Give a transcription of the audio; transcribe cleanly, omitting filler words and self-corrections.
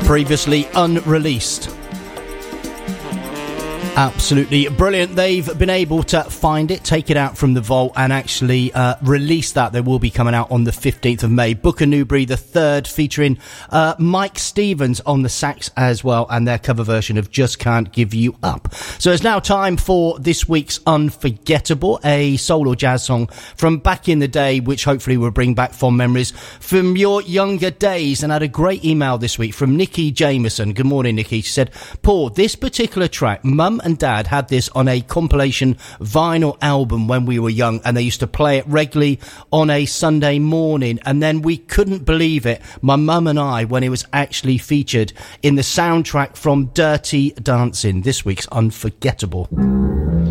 Previously unreleased. Absolutely brilliant. They've been able to find it, take it out from the vault and actually release that. They will be coming out on the 15th of May. Booker Newberry the third, featuring Mike Stevens on the sax as well, and their cover version of Just Can't Give You Up. So it's now time for this week's Unforgettable, a soul or jazz song from back in the day, which hopefully will bring back fond memories from your younger days. And I had a great email this week from Nikki Jameson. Good morning, Nikki. She said, Paul, this particular track, Mum and Dad had this on a compilation vinyl album when we were young, and they used to play it regularly on a Sunday morning, and then we couldn't believe it, my mum and I, when it was actually featured in the soundtrack from Dirty Dancing. This week's Unforgettable.